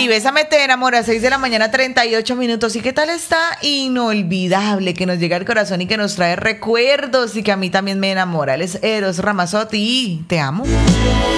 Bésame te enamora, 6 de la mañana, 38 minutos. ¿Y qué tal está Inolvidable, que nos llega al corazón y que nos trae recuerdos y que a mí también me enamora? Él es Eros Ramazzotti y te amo.